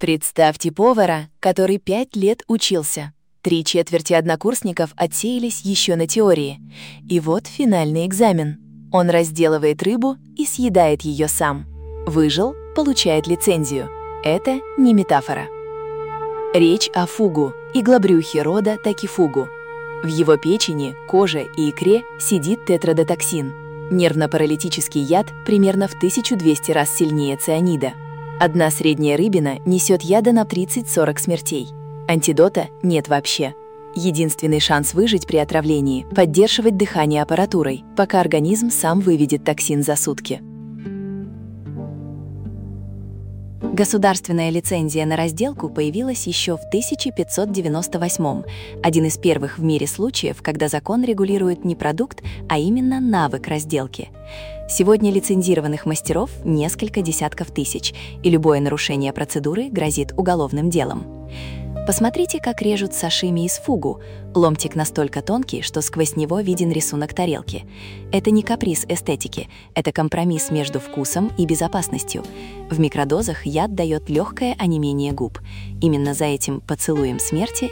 Представьте повара, который 5 лет учился. 3/4 однокурсников отсеялись еще на теории. И вот финальный экзамен. Он разделывает рыбу и съедает ее сам. Выжил, получает лицензию. Это не метафора. Речь о фугу, иглобрюхе рода такифугу. В его печени, коже и икре сидит тетрадотоксин. Нервно-паралитический яд примерно в 1200 раз сильнее цианида. Одна средняя рыбина несет яда на 30-40 смертей. Антидота нет вообще. Единственный шанс выжить при отравлении – поддерживать дыхание аппаратурой, пока организм сам выведет токсин за сутки. Государственная лицензия на разделку появилась еще в 1598-м, один из первых в мире случаев, когда закон регулирует не продукт, а именно навык разделки. Сегодня лицензированных мастеров несколько десятков тысяч, и любое нарушение процедуры грозит уголовным делом. Посмотрите, как режут сашими из фугу. Ломтик настолько тонкий, что сквозь него виден рисунок тарелки. Это не каприз эстетики, это компромисс между вкусом и безопасностью. В микродозах яд дает легкое онемение губ. Именно за этим поцелуем смерти